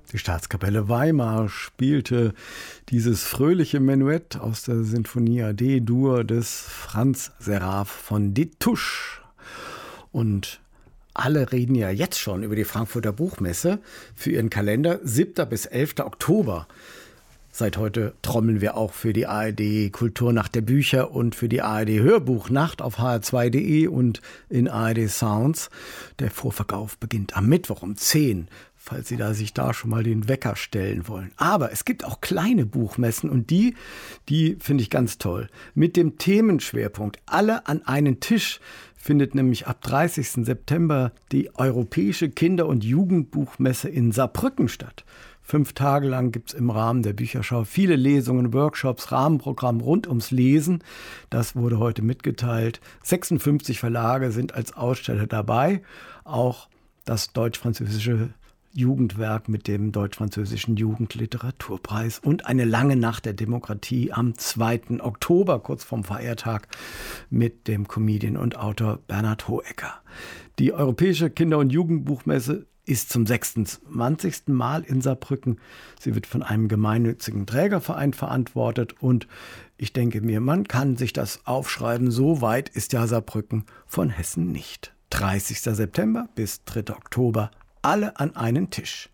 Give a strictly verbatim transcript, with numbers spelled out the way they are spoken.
Die Staatskapelle Weimar spielte dieses fröhliche Menuett aus der Sinfonia D-Dur des Franz Seraph von Destouches. Und alle reden ja jetzt schon über die Frankfurter Buchmesse für ihren Kalender, siebter bis elfter Oktober. Seit heute trommeln wir auch für die A R D Kulturnacht der Bücher und für die A R D Hörbuchnacht auf H R zwei Punkt de und in A R D Sounds. Der Vorverkauf beginnt am Mittwoch um zehn, falls Sie da sich da schon mal den Wecker stellen wollen. Aber es gibt auch kleine Buchmessen und die, die finde ich ganz toll. Mit dem Themenschwerpunkt Alle an einen Tisch findet nämlich ab dreißigsten September die Europäische Kinder- und Jugendbuchmesse in Saarbrücken statt. Fünf Tage lang gibt es im Rahmen der Bücherschau viele Lesungen, Workshops, Rahmenprogramm rund ums Lesen. Das wurde heute mitgeteilt. sechsundfünfzig Verlage sind als Aussteller dabei. Auch das deutsch-französische Jugendwerk mit dem deutsch-französischen Jugendliteraturpreis und eine lange Nacht der Demokratie am zweiten Oktober, kurz vorm Feiertag, mit dem Comedian und Autor Bernhard Hohecker. Die Europäische Kinder- und Jugendbuchmesse ist zum sechsundzwanzigsten Mal in Saarbrücken. Sie wird von einem gemeinnützigen Trägerverein verantwortet und ich denke mir, man kann sich das aufschreiben, so weit ist ja Saarbrücken von Hessen nicht. dreißigsten September bis dritten Oktober, alle an einen Tisch.